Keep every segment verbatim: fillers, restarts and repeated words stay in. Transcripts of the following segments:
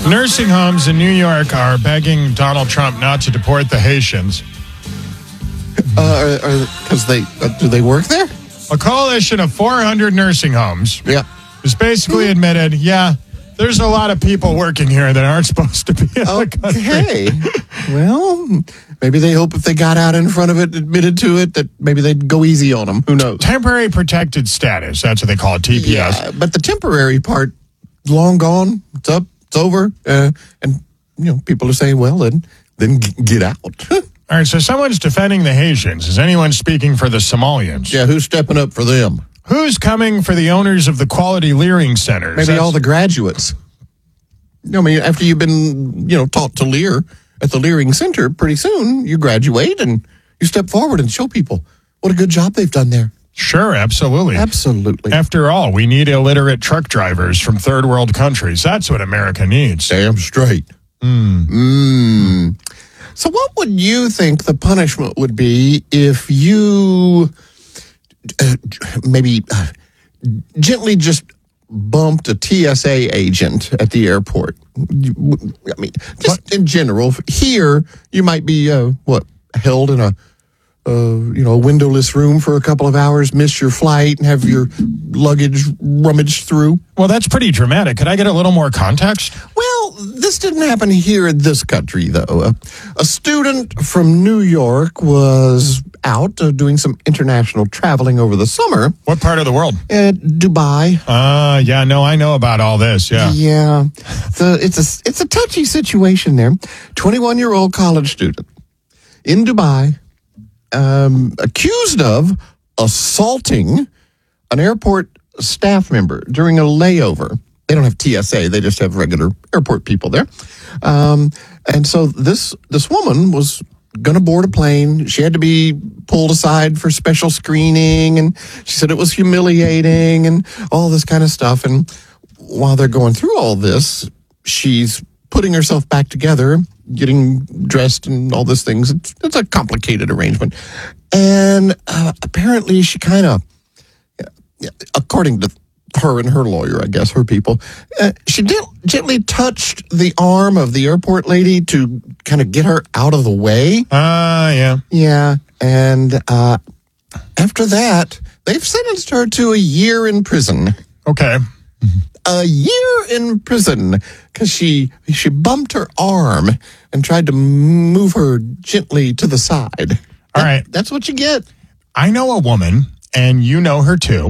Nursing homes in New York are begging Donald Trump not to deport the Haitians. Uh, because they uh, do they work there? A coalition of four hundred nursing homes Yeah. has basically admitted, yeah, there's a lot of people working here that aren't supposed to be in the country. Okay. Well, maybe they hope if they got out in front of it, admitted to it, that maybe they'd go easy on them. Who knows? Temporary protected status. That's what they call it, T P S. Yeah, but the temporary part, long gone. It's up. It's over. Uh, and, you know, people are saying, well, then, then g- get out. All right, so someone's defending the Haitians. Is anyone speaking for the Somalians? Yeah, who's stepping up for them? Who's coming for the owners of the Quality Leering Centers? Maybe That's- all the graduates. I mean, after you've been, you know, taught to leer at the Leering Center, pretty soon you graduate and you step forward and show people what a good job they've done there. Sure, absolutely. Absolutely. After all, we need illiterate truck drivers from third world countries. That's what America needs. Damn straight. Mm. Mm. So what would you think the punishment would be if you uh, maybe uh, gently just bumped a T S A agent at the airport? You- I mean, just What? in general. Here, you might be, uh, what, held in a, uh, you know, a windowless room for a couple of hours, miss your flight, and have your luggage rummaged through. Well, that's pretty dramatic. Could I get a little more context? Well, this didn't happen here in this country, though. Uh, a student from New York was out uh, doing some international traveling over the summer What part of the world? at Dubai. Uh, yeah, no, I know about all this, yeah. Yeah, so it's a it's a touchy situation there. twenty-one-year-old college student in Dubai, um, accused of assaulting an airport staff member during a layover. They don't have T S A; they just have regular airport people there. Um, and so this this woman was going to board a plane. She had to be pulled aside for special screening, and she said it was humiliating and all this kind of stuff. And while they're going through all this, she's putting herself back together, getting dressed and all these things. It's, it's a complicated arrangement. And uh, apparently she kind of, according to her and her lawyer, I guess, her people, uh, she did, gently touched the arm of the airport lady to kind of get her out of the way. Uh, yeah. Yeah. And uh, after that, they've sentenced her to a year in prison. Okay. A year in prison because she she bumped her arm and tried to move her gently to the side. All right. That's what you get. I know a woman, and you know her too.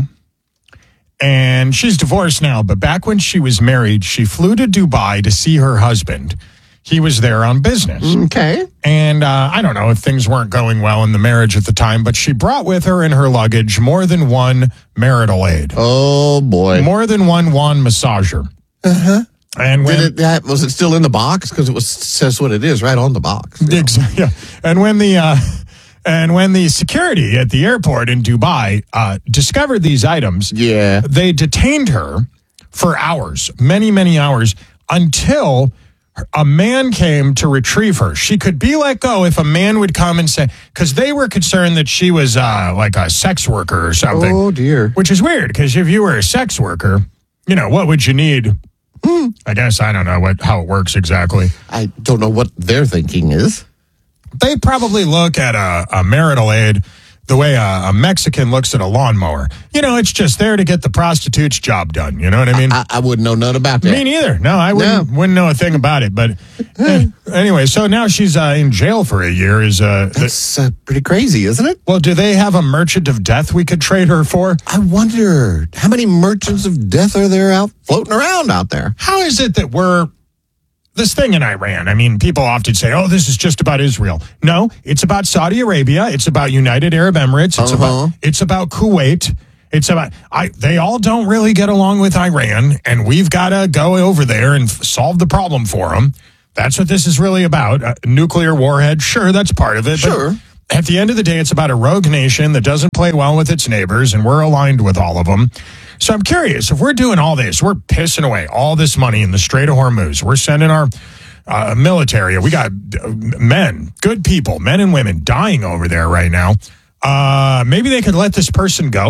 And she's divorced now, but back when she was married, she flew to Dubai to see her husband. He was there on business. Okay. And uh, I don't know if things weren't going well in the marriage at the time, but she brought with her in her luggage more than one marital aid, Oh, boy. more than one wand massager. Uh-huh. And when Did it, that, was it still in the box? Because it was says what it is right on the box. you know. Ex- yeah. And when the uh, and when the security at the airport in Dubai uh, discovered these items, Yeah. they detained her for hours, many, many hours, until a man came to retrieve her. She could be let go if a man would come and say, because they were concerned that she was uh, like a sex worker or something. Oh, dear. Which is weird, because if you were a sex worker, you know, what would you need? I guess I don't know what how it works exactly. I don't know what their thinking is. They probably look at a, a marital aid the way a, a Mexican looks at a lawnmower. You know, it's just there to get the prostitute's job done. You know what I mean? I, I wouldn't know none about that. Me neither. No, I wouldn't, wouldn't know a thing about it. But eh, anyway, so now she's uh, in jail for a year. Is uh, the, That's uh, pretty crazy, isn't it? well, do they have a merchant of death we could trade her for? I wonder how many merchants of death are there out floating around out there? How is it that we're this thing in Iran? I mean, people often say, oh, this is just about Israel. No, it's about Saudi Arabia. It's about United Arab Emirates. It's Uh-huh. about it's about Kuwait. It's about I. They all don't really get along with Iran, and we've got to go over there and f- solve the problem for them. That's what this is really about. A nuclear warhead, sure, that's part of it. but Sure. at the end of the day, it's about a rogue nation that doesn't play well with its neighbors, and we're aligned with all of them. So I'm curious, if we're doing all this, we're pissing away all this money in the Strait of Hormuz, we're sending our uh, military, we got uh, men, good people, men and women dying over there right now. Uh, maybe they could let this person go.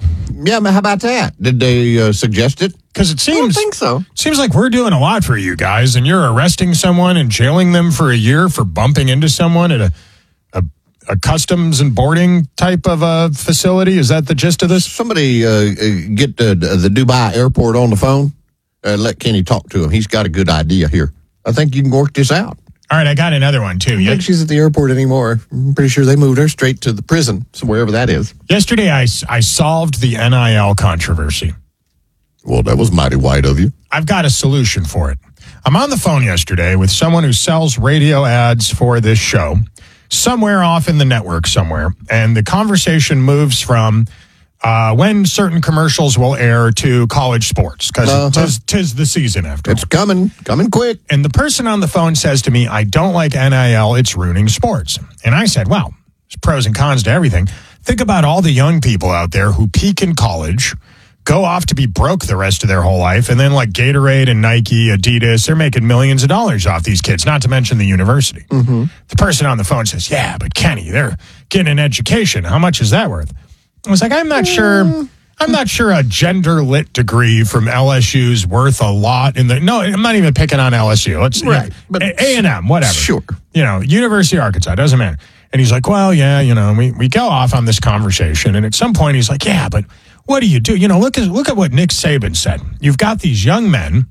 Yeah, but how about that? Did they uh, suggest it? Because it I don't seems think so. seems like we're doing a lot for you guys, and you're arresting someone and jailing them for a year for bumping into someone at a a, a customs and boarding type of a facility. Is that the gist of this? Somebody uh, get the, the Dubai airport on the phone. Uh, let Kenny talk to him. He's got a good idea here. I think you can work this out. All right, I got another one, too. I don't think she's at the airport anymore. I'm pretty sure they moved her straight to the prison, so wherever that is. Yesterday, I, I solved the N I L controversy. Well, that was mighty white of you. I've got a solution for it. I'm on the phone yesterday with someone who sells radio ads for this show somewhere off in the network somewhere, and the conversation moves from uh, when certain commercials will air to college sports, because Uh-huh. tis, tis the season after all. It's coming, coming quick. And the person on the phone says to me, I don't like N I L, it's ruining sports. And I said, well, there's pros and cons to everything. Think about all the young people out there who peak in college, go off to be broke the rest of their whole life, and then like Gatorade and Nike, Adidas, they're making millions of dollars off these kids, not to mention the university. Mm-hmm. The person on the phone says, yeah, but Kenny, they're getting an education. How much is that worth? I was like, I'm not sure. I'm not sure a gender lit degree from L S U's worth a lot in the. No, I'm not even picking on L S U. Let's Right, yeah, but A and M, whatever. Sure. You know, University of Arkansas, doesn't matter. And he's like, well, yeah, you know, we, we go off on this conversation, and at some point he's like, yeah, but what do you do? You know, look at look at what Nick Saban said. You've got these young men,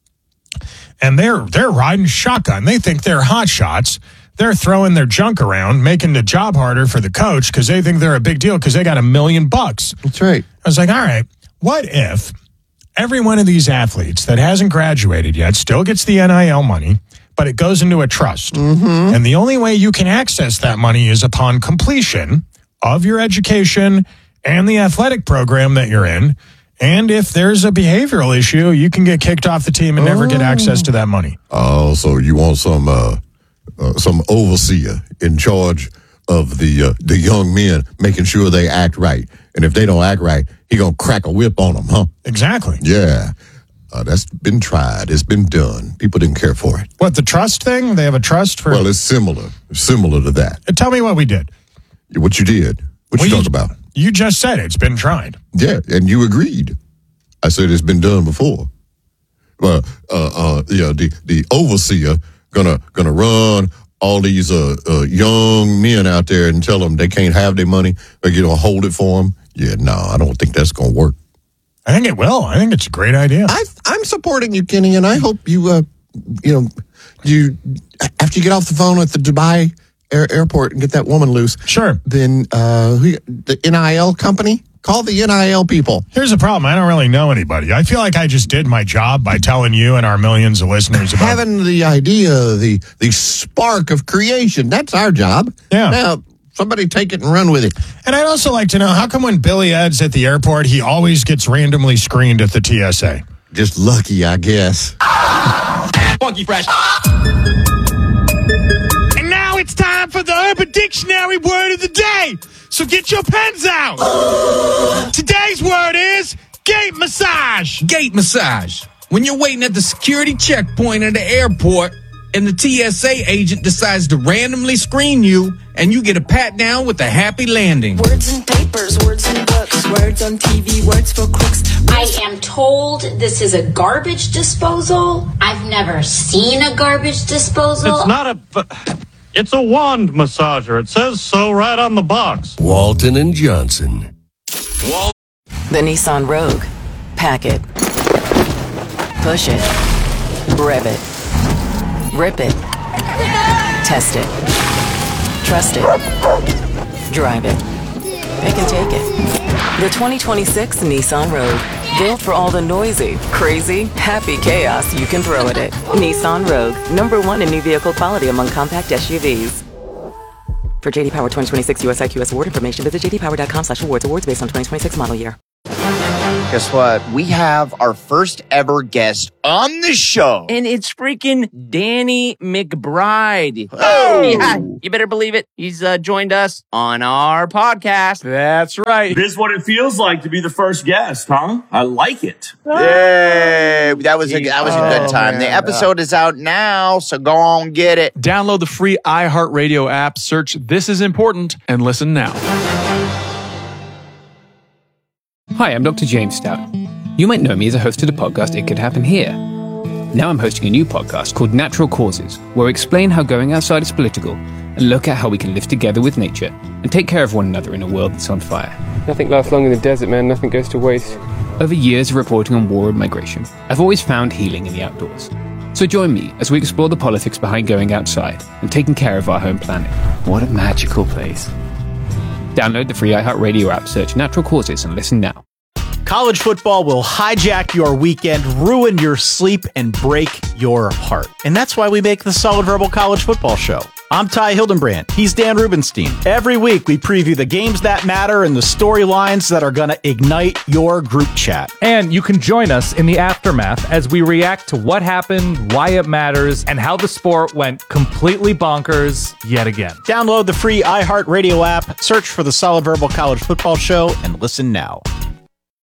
and they're they're riding shotgun. They think they're hot shots. They're throwing their junk around, making the job harder for the coach because they think they're a big deal because they got a million bucks. That's right. I was like, all right, what if every one of these athletes that hasn't graduated yet still gets the N I L money, but it goes into a trust? Mm-hmm. And the only way you can access that money is upon completion of your education and the athletic program that you're in. And if there's a behavioral issue, you can get kicked off the team and never get access to that money. Oh, so you want some uh, uh, some overseer in charge of the uh, the young men, making sure they act right. And if they don't act right, he gonna crack a whip on them, huh? Exactly. Yeah. Uh, that's been tried. It's been done. People didn't care for it. What, the trust thing? They have a trust for... Well, it's similar. Similar to that. Tell me what we did. What you did. What Well, you talking about? You just said it's been tried. Yeah, and you agreed. I said it's been done before. Well, uh, uh, yeah, the, the overseer gonna gonna run all these uh, uh, young men out there and tell them they can't have their money or you know hold it for them. Yeah, no, I don't think that's gonna work. I think it will. I think it's a great idea. I, I'm supporting you, Kenny, and I hope you, uh, you know, you after you get off the phone at the Dubai air, airport and get that woman loose. Sure. Then uh, who, the N I L company. Call the N I L people. Here's the problem. I don't really know anybody. I feel like I just did my job by telling you and our millions of listeners about Having the idea, the the spark of creation. That's our job. Yeah. Now, somebody take it and run with it. And I'd also like to know, how come when Billy Ed's at the airport, he always gets randomly screened at the T S A? Just lucky, I guess. Funky Fresh. And now it's time for the Urban Dictionary word of the day. So get your pens out. Today's word is gate massage. Gate massage. When you're waiting at the security checkpoint at the airport and the T S A agent decides to randomly screen you and you get a pat down with a happy landing. Words in papers, words in books, words on T V, words for crooks. I am told this is a garbage disposal. I've never seen a garbage disposal. It's not a... It's a wand massager. It says so right on the box. Walton and Johnson. The Nissan Rogue. Pack it. Push it. Rev it. Rip it. Test it. Trust it. Drive it. Pick and take it. The twenty twenty-six Nissan Rogue. Built for all the noisy, crazy, happy chaos you can throw at it. Nissan Rogue. Number one in new vehicle quality among compact S U Vs. For J D Power twenty twenty-six U S I Q S award information, visit j d power dot com slash awards. Awards based on twenty twenty-six model year. Guess what? We have our first ever guest on the show. And it's freaking Danny McBride. Oh! Yeah, you better believe it. He's uh, joined us on our podcast. That's right. This is what it feels like to be the first guest, huh? I like it. Yay! That was a, that was a good Oh, time. man. The episode is out now, so go on get it. Download the free iHeartRadio app, search This Is Important, and listen now. Hi, I'm Doctor James Stout. You might know me as a host of the podcast It Could Happen Here. Now I'm hosting a new podcast called Natural Causes, where I explain how going outside is political and look at how we can live together with nature and take care of one another in a world that's on fire. Nothing lasts long in the desert, man. Nothing goes to waste. Over years of reporting on war and migration, I've always found healing in the outdoors. So join me as we explore the politics behind going outside and taking care of our home planet. What a magical place. Download the free iHeartRadio app, search Natural Causes, and listen now. College football will hijack your weekend, ruin your sleep, and break your heart. And that's why we make the Solid Verbal College Football Show. I'm Ty Hildenbrand. He's Dan Rubenstein. Every week, we preview the games that matter and the storylines that are going to ignite your group chat. And you can join us in the aftermath as we react to what happened, why it matters, and how the sport went completely bonkers yet again. Download the free iHeartRadio app, search for the Solid Verbal College Football Show, and listen now.